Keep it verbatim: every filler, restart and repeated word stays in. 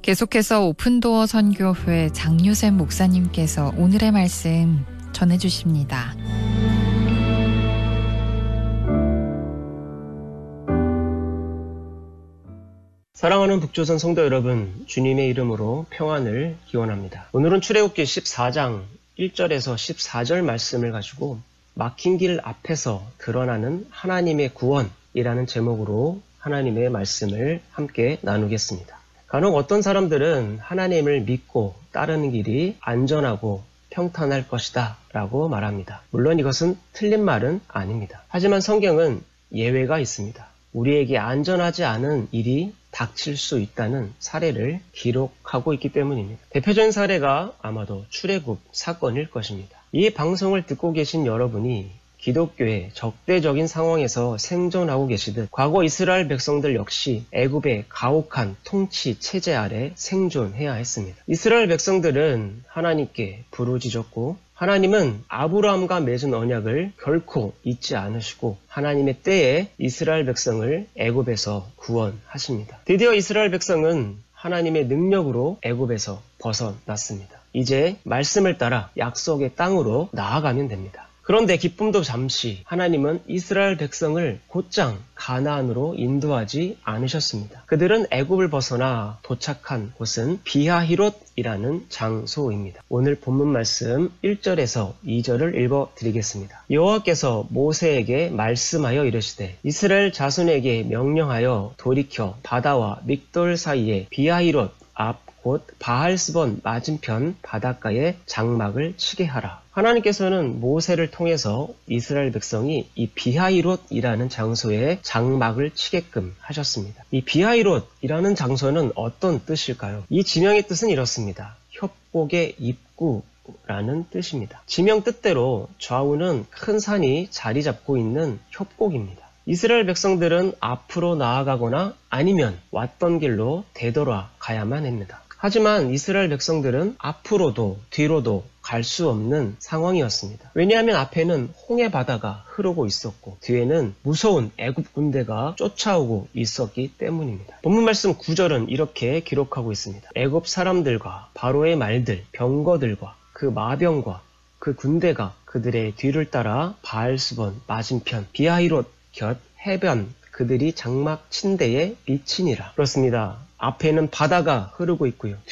계속해서 오픈도어 선교회 장유샘 목사님께서 오늘의 말씀 전해주십니다. 사랑하는 북조선 성도 여러분, 주님의 이름으로 평안을 기원합니다. 오늘은 출애굽기 십사 장 일 절에서 십사 절 말씀을 가지고 막힌 길 앞에서 드러나는 하나님의 구원이라는 제목으로 하나님의 말씀을 함께 나누겠습니다. 간혹 어떤 사람들은 하나님을 믿고 따르는 길이 안전하고 평탄할 것이다 라고 말합니다. 물론 이것은 틀린 말은 아닙니다. 하지만 성경은 예외가 있습니다. 우리에게 안전하지 않은 일이 닥칠 수 있다는 사례를 기록하고 있기 때문입니다. 대표적인 사례가 아마도 출애굽 사건일 것입니다. 이 방송을 듣고 계신 여러분이 기독교의 적대적인 상황에서 생존하고 계시듯 과거 이스라엘 백성들 역시 애굽의 가혹한 통치 체제 아래 생존해야 했습니다. 이스라엘 백성들은 하나님께 부르짖었고 하나님은 아브라함과 맺은 언약을 결코 잊지 않으시고 하나님의 때에 이스라엘 백성을 애굽에서 구원하십니다. 드디어 이스라엘 백성은 하나님의 능력으로 애굽에서 벗어났습니다. 이제 말씀을 따라 약속의 땅으로 나아가면 됩니다. 그런데 기쁨도 잠시 하나님은 이스라엘 백성을 곧장 가나안으로 인도하지 않으셨습니다. 그들은 애굽을 벗어나 도착한 곳은 비하히롯이라는 장소입니다. 오늘 본문 말씀 일 절에서 이 절을 읽어드리겠습니다. 여호와께서 모세에게 말씀하여 이르시되 이스라엘 자손에게 명령하여 돌이켜 바다와 믹돌 사이에 비하히롯 앞 곧 바할스본 맞은편 바닷가에 장막을 치게 하라. 하나님께서는 모세를 통해서 이스라엘 백성이 이 비하히롯이라는 장소에 장막을 치게끔 하셨습니다. 이 비하히롯이라는 장소는 어떤 뜻일까요? 이 지명의 뜻은 이렇습니다. 협곡의 입구라는 뜻입니다. 지명 뜻대로 좌우는 큰 산이 자리 잡고 있는 협곡입니다. 이스라엘 백성들은 앞으로 나아가거나 아니면 왔던 길로 되돌아가야만 합니다. 하지만 이스라엘 백성들은 앞으로도 뒤로도 갈 수 없는 상황이었습니다. 왜냐하면 앞에는 홍해 바다가 흐르고 있었고 뒤에는 무서운 애굽 군대가 쫓아오고 있었기 때문입니다. 본문 말씀 구 절은 이렇게 기록하고 있습니다. 애굽 사람들과 바로의 말들, 병거들과 그 마병과 그 군대가 그들의 뒤를 따라 바알스본 맞은편 비하히롯 곁 해변 그들이 장막 친 데에 미치니라. 그렇습니다. 앞에는 바다가 흐르고 있고요.